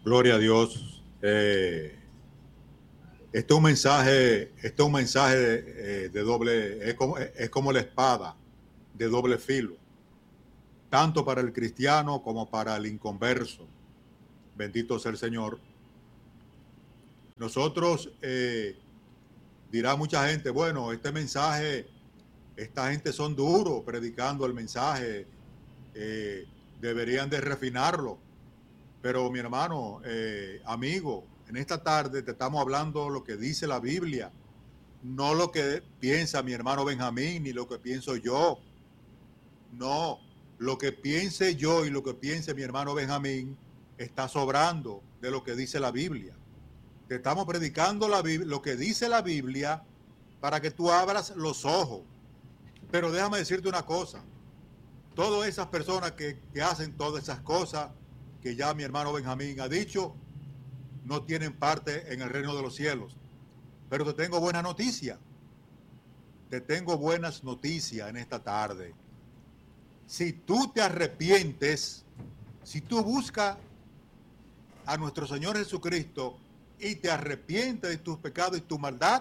Gloria a Dios. Este es un mensaje de doble, es como la espada de doble filo, tanto para el cristiano como para el inconverso. Bendito sea el Señor. Nosotros, dirá mucha gente, bueno, este mensaje, esta gente son duros predicando el mensaje, deberían de refinarlo. Pero mi hermano, amigo, en esta tarde te estamos hablando lo que dice la Biblia, no lo que piensa mi hermano Benjamín, ni lo que pienso yo. No, lo que piense yo y lo que piense mi hermano Benjamín está sobrando de lo que dice la Biblia. Te estamos predicando lo que dice la Biblia para que tú abras los ojos. Pero déjame decirte una cosa, todas esas personas que hacen todas esas cosas que ya mi hermano Benjamín ha dicho, no tienen parte en el reino de los cielos. Pero te tengo buena noticia. Te tengo buenas noticias en esta tarde. Si tú te arrepientes, si tú buscas a nuestro Señor Jesucristo y te arrepientes de tus pecados y tu maldad,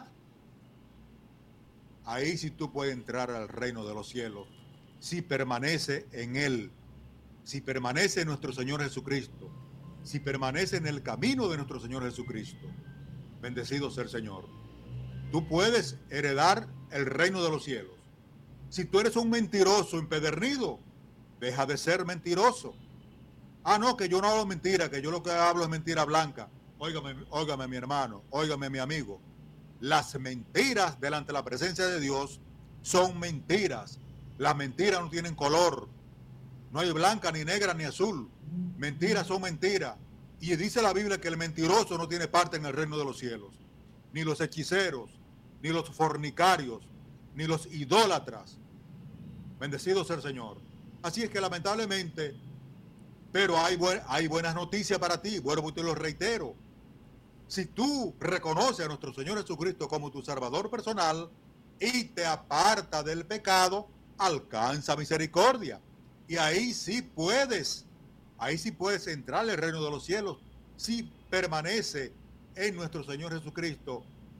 ahí sí tú puedes entrar al reino de los cielos. Si permanece en Él, si permanece en nuestro Señor Jesucristo, si permanece en el camino de nuestro Señor Jesucristo. Bendecido sea el Señor. Tú puedes heredar el reino de los cielos. Si tú eres un mentiroso empedernido, deja de ser mentiroso. Ah, no, que yo no hablo mentira, que yo lo que hablo es mentira blanca. Óigame mi hermano, óigame mi amigo. Las mentiras delante de la presencia de Dios son mentiras. Las mentiras no tienen color. No hay blanca, ni negra, ni azul. Mentiras son mentiras. Y dice la Biblia que el mentiroso no tiene parte en el reino de los cielos. Ni los hechiceros, ni los fornicarios, ni los idólatras. Bendecido sea el Señor. Así es que lamentablemente, pero hay buenas noticias para ti. Vuelvo y te lo reitero. Si tú reconoces a nuestro Señor Jesucristo como tu Salvador personal y te aparta del pecado, alcanza misericordia. Y ahí sí puedes entrar al reino de los cielos si permanece en nuestro Señor Jesucristo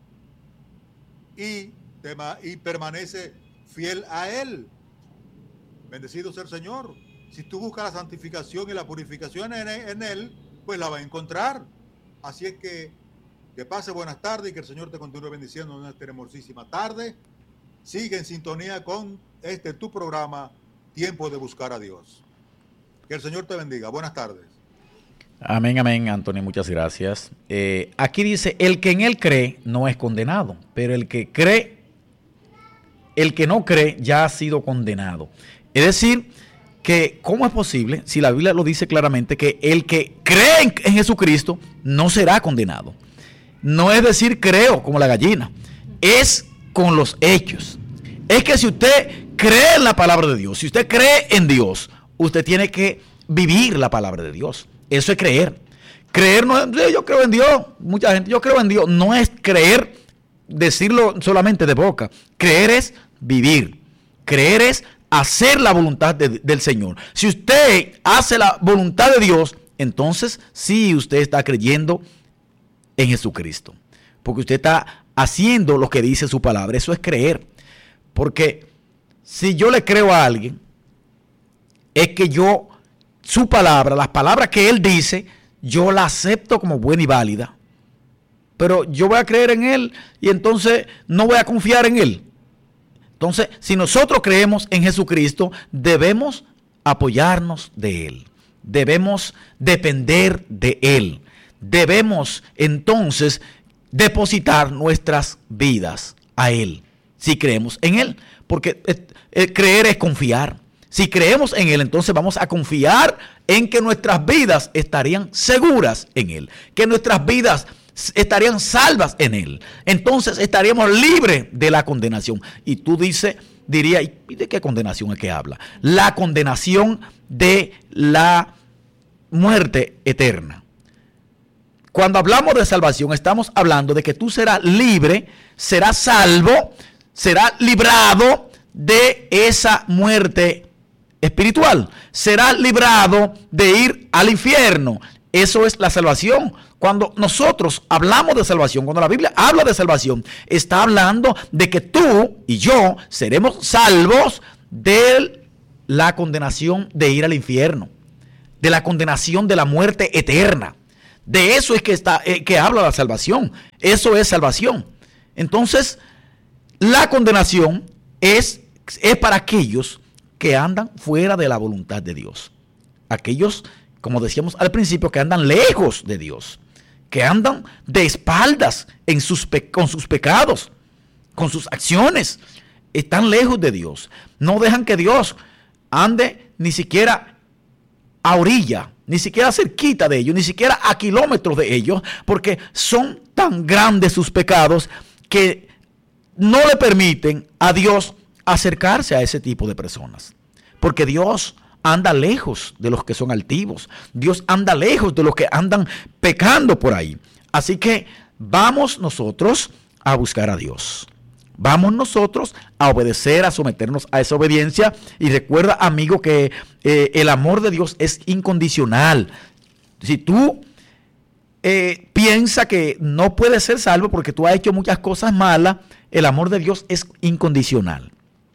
y permanece fiel a Él. Bendecido sea el Señor. Si tú buscas la santificación y la purificación en Él, pues la vas a encontrar. Así es que pase buenas tardes y que el Señor te continúe bendiciendo en esta hermosísima tarde. Sigue en sintonía con tu programa, Tiempo de Buscar a Dios. Que el Señor te bendiga. Buenas tardes. Amén, amén, Anthony, muchas gracias. Aquí dice, el que en Él cree no es condenado, pero el que no cree ya ha sido condenado. Es decir, que ¿cómo es posible, si la Biblia lo dice claramente, que el que cree en Jesucristo no será condenado? No es decir creo como la gallina, es con los hechos. Es que si usted cree en la palabra de Dios, si usted cree en Dios, usted tiene que vivir la palabra de Dios. Eso es creer. Creer no es, yo creo en Dios, mucha gente, yo creo en Dios. No es creer, decirlo solamente de boca. Creer es vivir. Creer es hacer la voluntad del Señor. Si usted hace la voluntad de Dios, entonces sí usted está creyendo en Jesucristo. Porque usted está haciendo lo que dice su palabra. Eso es creer. Porque si yo le creo a alguien, es que su palabra, las palabras que él dice, yo la acepto como buena y válida. Pero yo voy a creer en él y entonces no voy a confiar en él. Entonces, si nosotros creemos en Jesucristo, debemos apoyarnos de Él. Debemos depender de Él. Debemos entonces depositar nuestras vidas a Él, si creemos en Él. Porque creer es confiar. Si creemos en Él, entonces vamos a confiar en que nuestras vidas estarían seguras en Él. Que nuestras vidas estarían salvas en Él. Entonces estaríamos libres de la condenación. Y tú dirías, ¿y de qué condenación es que habla? La condenación de la muerte eterna. Cuando hablamos de salvación, estamos hablando de que tú serás libre, serás salvo, serás librado de esa muerte espiritual. Serás librado de ir al infierno. Eso es la salvación. Cuando nosotros hablamos de salvación, cuando la Biblia habla de salvación, está hablando de que tú y yo seremos salvos de la condenación de ir al infierno, de la condenación de la muerte eterna. De eso es que habla la salvación. Eso es salvación. Entonces, la condenación es para aquellos que andan fuera de la voluntad de Dios. Aquellos, como decíamos al principio, que andan lejos de Dios, que andan de espaldas con sus pecados, con sus acciones. Están lejos de Dios. No dejan que Dios ande ni siquiera a orilla, ni siquiera cerquita de ellos, ni siquiera a kilómetros de ellos, porque son tan grandes sus pecados que no le permiten a Dios acercarse a ese tipo de personas. Porque Dios anda lejos de los que son altivos. Dios anda lejos de los que andan pecando por ahí. Así que vamos nosotros a buscar a Dios. Vamos nosotros a obedecer, a someternos a esa obediencia. Y recuerda, amigo, que el amor de Dios es incondicional. Si tú piensas que no puedes ser salvo porque tú has hecho muchas cosas malas, el amor de Dios es incondicional.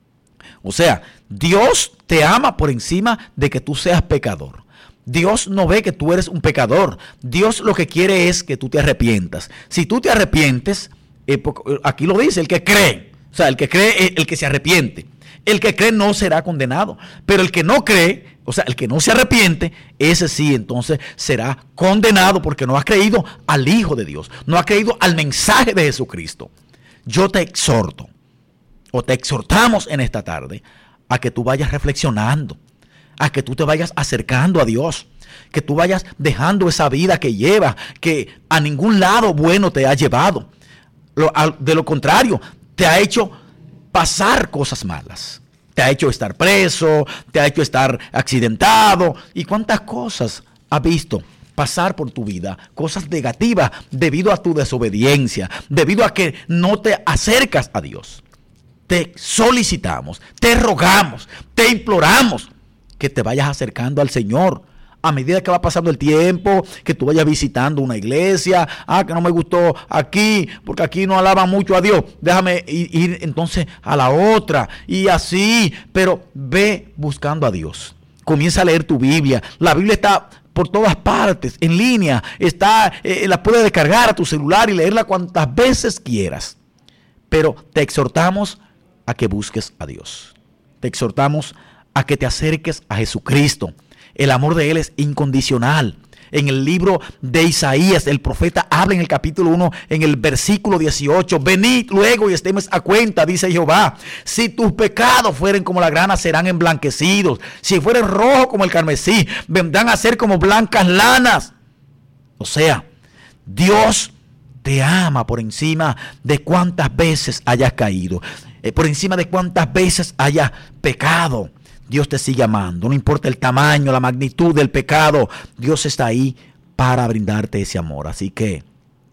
O sea, Dios te ama por encima de que tú seas pecador. Dios no ve que tú eres un pecador. Dios lo que quiere es que tú te arrepientas. Si tú te arrepientes, aquí lo dice, el que cree. O sea, el que cree es el que se arrepiente. El que cree no será condenado. Pero el que no cree, o sea, el que no se arrepiente, ese sí entonces será condenado porque no ha creído al Hijo de Dios. No ha creído al mensaje de Jesucristo. Yo te exhorto, o te exhortamos en esta tarde, a que tú vayas reflexionando, a que tú te vayas acercando a Dios, que tú vayas dejando esa vida que llevas, que a ningún lado bueno te ha llevado. De lo contrario, te ha hecho pasar cosas malas. Te ha hecho estar preso, te ha hecho estar accidentado. ¿Y cuántas cosas has visto pasar por tu vida? Cosas negativas debido a tu desobediencia, debido a que no te acercas a Dios. Te solicitamos, te rogamos, te imploramos que te vayas acercando al Señor. A medida que va pasando el tiempo, que tú vayas visitando una iglesia, que no me gustó aquí, porque aquí no alaban mucho a Dios, déjame ir entonces a la otra, y así, pero ve buscando a Dios. Comienza a leer tu Biblia. La Biblia está por todas partes, en línea, la puedes descargar a tu celular y leerla cuantas veces quieras. Pero te exhortamos a que busques a Dios. Te exhortamos a que te acerques a Jesucristo. El amor de Él es incondicional. En el libro de Isaías, el profeta habla en el capítulo 1, en el versículo 18. Venid luego y estemos a cuenta, dice Jehová. Si tus pecados fueren como la grana, serán emblanquecidos. Si fueren rojos como el carmesí, vendrán a ser como blancas lanas. O sea, Dios te ama por encima de cuántas veces hayas caído, por encima de cuántas veces hayas pecado. Dios te sigue amando, no importa el tamaño, la magnitud del pecado, Dios está ahí para brindarte ese amor. Así que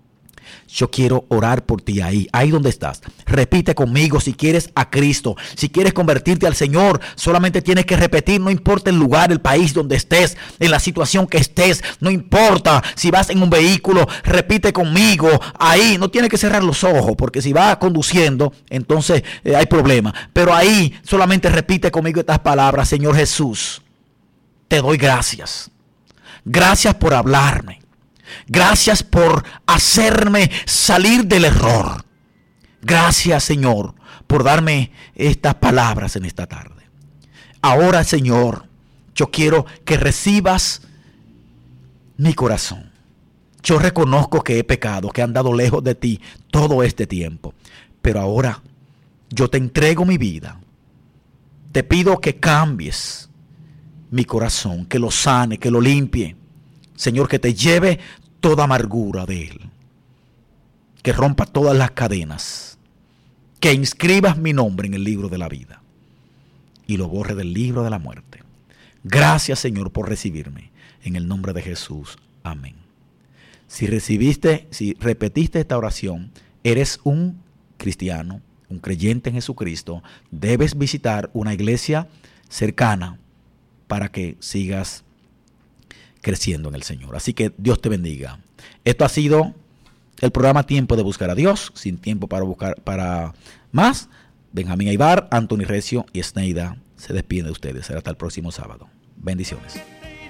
yo quiero orar por ti ahí donde estás. Repite conmigo si quieres a Cristo, si quieres convertirte al Señor, solamente tienes que repetir, no importa el lugar, el país donde estés, en la situación que estés, no importa si vas en un vehículo, repite conmigo ahí, no tienes que cerrar los ojos, porque si vas conduciendo, entonces hay problema, pero ahí solamente repite conmigo estas palabras. Señor Jesús, te doy gracias, gracias por hablarme. Gracias por hacerme salir del error. Gracias, Señor, por darme estas palabras en esta tarde. Ahora, Señor, yo quiero que recibas mi corazón. Yo reconozco que he pecado, que he andado lejos de ti todo este tiempo. Pero ahora yo te entrego mi vida. Te pido que cambies mi corazón, que lo sane, que lo limpie. Señor, que te lleve toda amargura de él, que rompa todas las cadenas, que inscribas mi nombre en el libro de la vida y lo borre del libro de la muerte. Gracias, Señor, por recibirme. En el nombre de Jesús. Amén. Si repetiste esta oración, eres un cristiano, un creyente en Jesucristo, debes visitar una iglesia cercana para que sigas creciendo en el Señor. Así que Dios te bendiga. Esto ha sido el programa Tiempo de Buscar a Dios, sin tiempo para buscar para más. Benjamín Aybar, Anthony Recio y Sneida se despiden de ustedes. Será hasta el próximo sábado. Bendiciones.